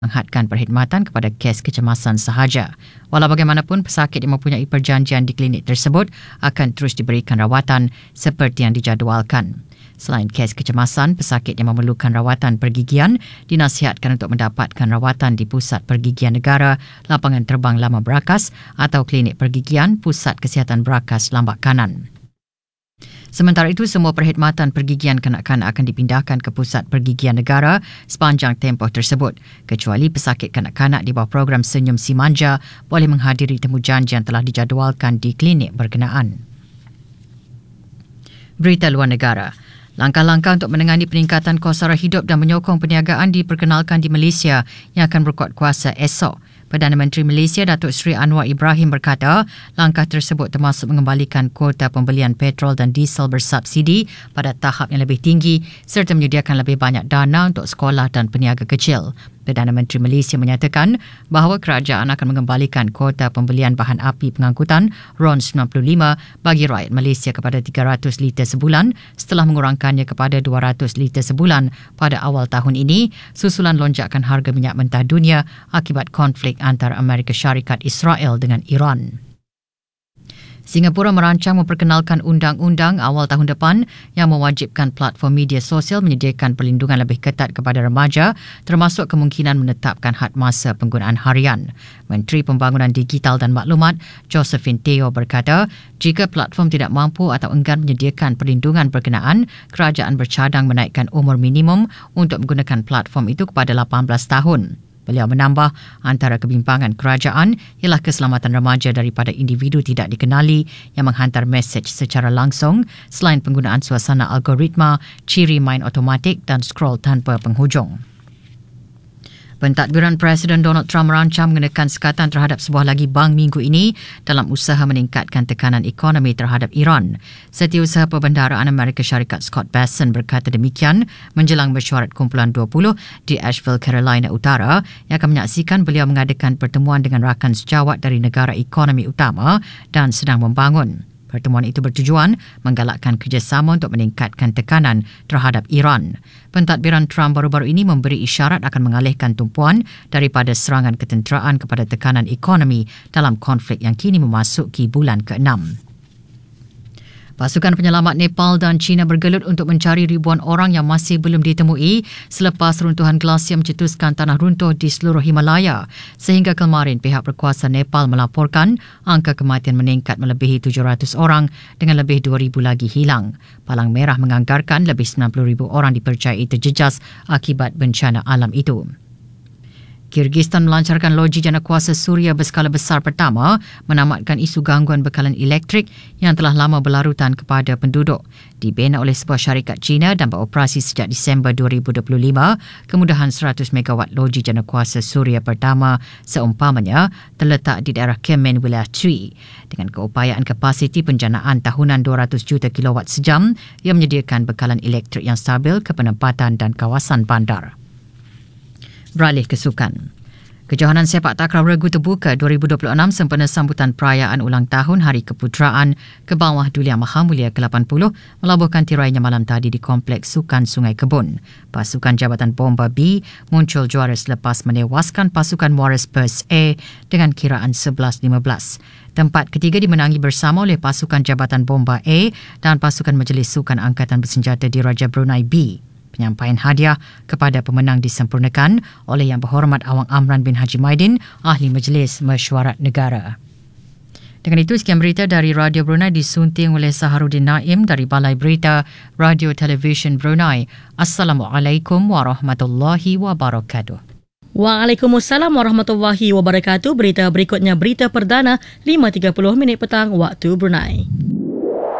menghadkan perkhidmatan kepada kes kecemasan sahaja. Walau bagaimanapun, pesakit yang mempunyai perjanjian di klinik tersebut akan terus diberikan rawatan seperti yang dijadualkan. Selain kes kecemasan, pesakit yang memerlukan rawatan pergigian dinasihatkan untuk mendapatkan rawatan di Pusat Pergigian Negara, Lapangan Terbang Lama Berakas atau Klinik Pergigian Pusat Kesihatan Berakas Lambak Kanan. Sementara itu, semua perkhidmatan pergigian kanak-kanak akan dipindahkan ke Pusat Pergigian Negara sepanjang tempoh tersebut, kecuali pesakit kanak-kanak di bawah program Senyum Si Manja boleh menghadiri temu janji yang telah dijadualkan di klinik berkenaan. Berita luar negara. Langkah-langkah untuk menangani peningkatan kos sara hidup dan menyokong perniagaan diperkenalkan di Malaysia yang akan berkuat kuasa esok. Perdana Menteri Malaysia Datuk Seri Anwar Ibrahim berkata, langkah tersebut termasuk mengembalikan kuota pembelian petrol dan diesel bersubsidi pada tahap yang lebih tinggi serta menyediakan lebih banyak dana untuk sekolah dan peniaga kecil. Perdana Menteri Malaysia menyatakan bahawa kerajaan akan mengembalikan kuota pembelian bahan api pengangkutan RON 95 bagi rakyat Malaysia kepada 300 liter sebulan setelah mengurangkannya kepada 200 liter sebulan pada awal tahun ini susulan lonjakan harga minyak mentah dunia akibat konflik antara Amerika Syarikat Israel dengan Iran. Singapura merancang memperkenalkan undang-undang awal tahun depan yang mewajibkan platform media sosial menyediakan perlindungan lebih ketat kepada remaja termasuk kemungkinan menetapkan had masa penggunaan harian. Menteri Pembangunan Digital dan Maklumat Josephine Teo berkata, jika platform tidak mampu atau enggan menyediakan perlindungan berkenaan, kerajaan bercadang menaikkan umur minimum untuk menggunakan platform itu kepada 18 tahun. Beliau menambah, antara kebimbangan kerajaan ialah keselamatan remaja daripada individu tidak dikenali yang menghantar mesej secara langsung selain penggunaan suasana algoritma, ciri main automatik dan scroll tanpa penghujung. Pentadbiran Presiden Donald Trump merancang mengenakan sekatan terhadap sebuah lagi bank minggu ini dalam usaha meningkatkan tekanan ekonomi terhadap Iran. Setiausaha Perbendaharaan Amerika Syarikat Scott Bessent berkata demikian menjelang mesyuarat kumpulan 20 di Asheville, Carolina Utara yang akan menyaksikan beliau mengadakan pertemuan dengan rakan sejawat dari negara ekonomi utama dan sedang membangun. Pertemuan itu bertujuan menggalakkan kerjasama untuk meningkatkan tekanan terhadap Iran. Pentadbiran Trump baru-baru ini memberi isyarat akan mengalihkan tumpuan daripada serangan ketenteraan kepada tekanan ekonomi dalam konflik yang kini memasuki bulan ke-6. Pasukan penyelamat Nepal dan China bergelut untuk mencari ribuan orang yang masih belum ditemui selepas runtuhan glasier mencetuskan tanah runtuh di seluruh Himalaya. Sehingga kemarin pihak berkuasa Nepal melaporkan angka kematian meningkat melebihi 700 orang dengan lebih 2,000 lagi hilang. Palang Merah menganggarkan lebih 90,000 orang dipercayai terjejas akibat bencana alam itu. Kyrgyzstan melancarkan loji janakuasa Suria berskala besar pertama menamatkan isu gangguan bekalan elektrik yang telah lama berlarutan kepada penduduk. Dibina oleh sebuah syarikat Cina dan beroperasi sejak Disember 2025, kemudahan 100 megawatt loji janakuasa Suria pertama seumpamanya terletak di daerah Kemen, wilayah Tui. Dengan keupayaan kapasiti penjanaan tahunan 200 juta kilowatt sejam, ia menyediakan bekalan elektrik yang stabil ke penempatan dan kawasan bandar. Beralih ke sukan. Kejohanan sepak takraw regu terbuka 2026 sempena sambutan perayaan ulang tahun Hari Keputeraan ke bawah Duli Yang Maha Mulia ke-80 melabuhkan tirainya malam tadi di Kompleks Sukan Sungai Kebun. Pasukan Jabatan Bomba B muncul juara selepas menewaskan pasukan Muara Spurs A dengan kiraan 11-15. Tempat ketiga dimenangi bersama oleh pasukan Jabatan Bomba A dan pasukan Majlis Sukan Angkatan Bersenjata Diraja Brunei B. Penyampaian hadiah kepada pemenang disempurnakan oleh Yang Berhormat Awang Amran bin Haji Maidin, Ahli Majlis Mesyuarat Negara. Dengan itu, sekian berita dari Radio Brunei disunting oleh Saharuddin Naim dari Balai Berita Radio Television Brunei. Assalamualaikum warahmatullahi wabarakatuh. Waalaikumsalam warahmatullahi wabarakatuh. Berita berikutnya, berita perdana 5.30 minit petang waktu Brunei.